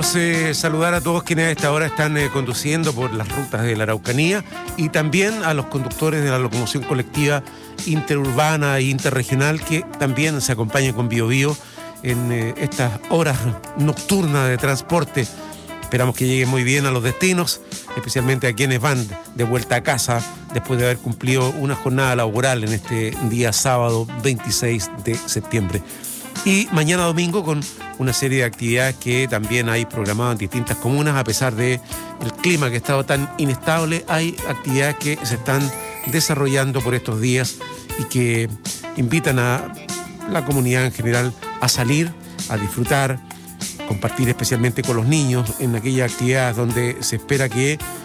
Queremos saludar a todos quienes a esta hora están conduciendo por las rutas de la Araucanía y también a los conductores de la locomoción colectiva interurbana e interregional que también se acompañan con BioBio en estas horas nocturnas de transporte. Esperamos que lleguen muy bien a los destinos, especialmente a quienes van de vuelta a casa después de haber cumplido una jornada laboral en este día sábado 26 de septiembre. Y mañana domingo con una serie de actividades que también hay programadas en distintas comunas. A pesar del clima que ha estado tan inestable, hay actividades que se están desarrollando por estos días y que invitan a la comunidad en general a salir, a disfrutar, compartir especialmente con los niños en aquellas actividades donde se espera que